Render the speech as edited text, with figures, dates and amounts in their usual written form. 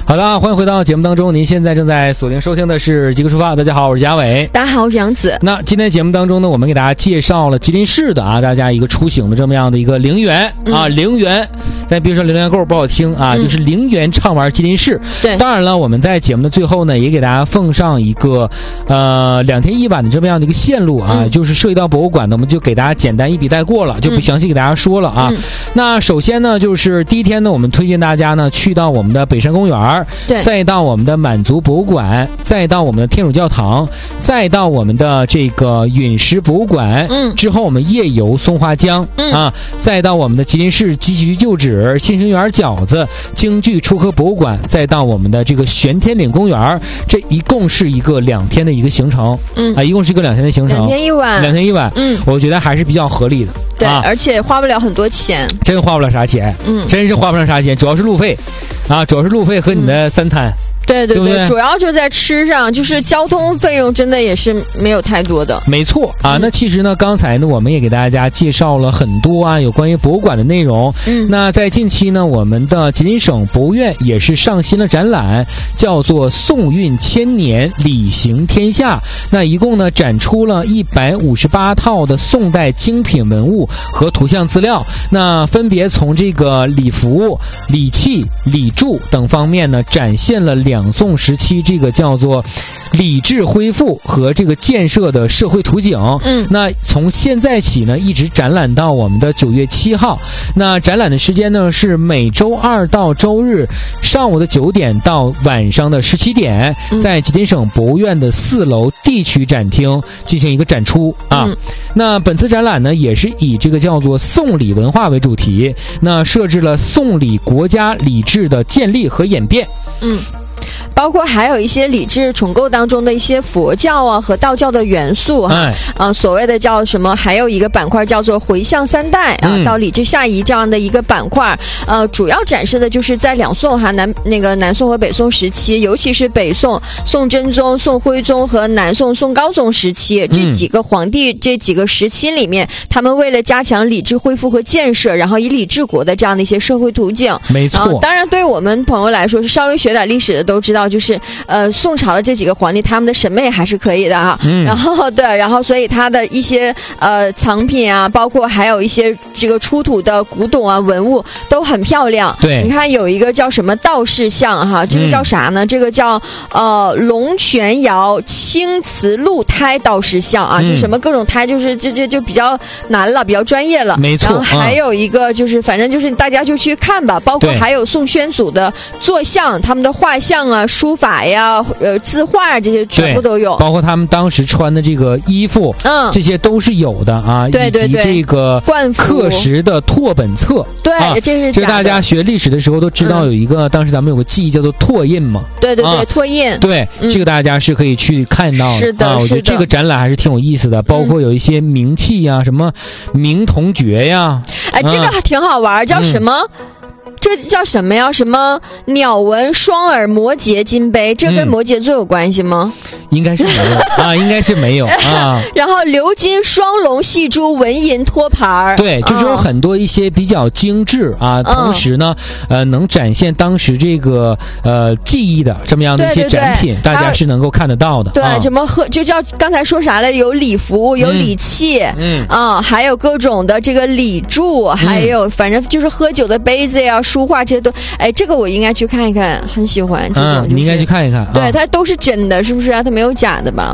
好的，欢迎回到节目当中。您现在正在锁定收听的是极客出发。大家好，我是嘉伟。 大家好，我是杨子。 那今天节目当中呢，我们给大家介绍了吉林市的大家一个出行的这么样的一个陵园陵园。咱别说陵园购不好听就是陵园畅玩吉林市。 对， 当然了，我们在节目的最后呢，也给大家奉上一个2天1晚的这么样的一个线路就是涉及到博物馆的，我们就给大家简单一笔带过了，就不详细给大家说了那首先呢，就是第一天呢，我们推荐大家呢去到我们的北山公园， 对， 再到我们的满族博物馆，再到我们的天主教堂，再到我们的这个陨石博物馆，之后我们夜游松花江，再到我们的吉林市积极旧址、新兴园饺子、京剧出科博物馆，再到我们的这个玄天岭公园，这一共是一个2天的一个行程，一共是一个2天的行程，2天1晚，我觉得还是比较合理的， 对，而且花不了很多钱， 真花不了啥钱，真是花不了啥钱，主要是路费，主要是路费和你的3餐。 对，主要就在吃上，就是交通费用真的也是没有太多的。 没错那其实呢，刚才呢我们也给大家介绍了很多有关于博物馆的内容。那在近期呢，我们的吉林省博物院也是上新了展览，叫做宋韵千年礼行天下。那一共呢展出了158套的宋代精品文物和图像资料，那分别从这个礼服、礼器、礼柱等方面呢，展现了两宋时期这个叫做礼制恢复和这个建设的社会图景。那从现在起呢，一直展览到我们的9月7号。那展览的时间呢是每周2到周日上午的9点到晚上的17点，在吉林省博物院的4楼地区展厅进行一个展出那本次展览呢，也是以这个叫做宋礼文化为主题，那设置了宋礼国家礼制的建立和演变。 包括还有一些礼制重构当中的一些佛教和道教的元素所谓的叫什么，还有一个板块叫做回向3代到礼制下移这样的一个板块。主要展示的就是在两宋南宋和北宋时期，尤其是北宋宋真宗、宋徽宗和南宋宋高宗时期这几个皇帝这几个时期里面，他们为了加强礼制恢复和建设，然后以礼治国的这样的一些社会途径。 没错， 当然对我们朋友来说，是稍微学点历史的都知道，就是宋朝的这几个皇帝，他们的审美还是可以的然后所以他的一些藏品包括还有一些这个出土的古董文物都很漂亮。 对， 你看有一个叫什么道士像这个叫啥呢？这个叫龙泉窑青瓷鹿胎道士像就什么各种胎，就是就比较难了，比较专业了。 没错。 然后还有一个就是反正就是大家就去看吧，包括还有宋宣祖的坐像，他们的画像书法呀字画这些全部都有， 包括他们当时穿的这个衣服这些都是有的对， 以及这个刻石的拓本册。 对这是假的。 就大家学历史的时候都知道有一个当时咱们有个记忆叫做拓印嘛。 对拓印。 对这个大家是可以去看到的。 是的我觉得这个展览还是挺有意思的，包括有一些名器什么明铜爵这个还挺好玩，叫什么这叫什么呀？什么鸟纹双耳摩羯金杯，这跟摩羯座有关系吗？ 应该是没有应该是没有然后鎏金双龙细珠纹银托盘， 对，就是有很多一些比较精致同时呢能展现当时这个技艺的这么样的一些展品，大家是能够看得到的。 对，什么就叫刚才说啥来，有礼服，有礼器还有各种的这个礼柱，还有反正就是喝酒的杯子呀、书画这些都这个我应该去看一看，很喜欢这种。 你应该去看一看。 对，它都是真的，是不是它没有假的吧？